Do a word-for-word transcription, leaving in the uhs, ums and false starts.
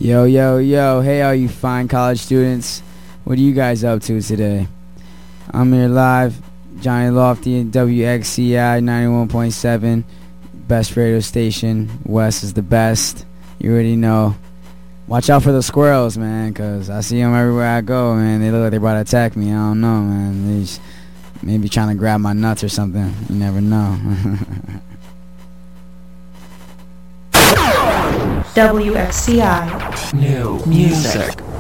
Yo, yo, yo. Hey, all you fine college students. What are you guys up to today? I'm here live, Johnny Lofty and W X C I ninety-one point seven. Best radio station. West is the best. You already know. Watch out for the squirrels, man, because I see them everywhere I go, man. They look like they're about to attack me. I don't know, man. They just maybe trying to grab my nuts or something. You never know. W X C I. New music.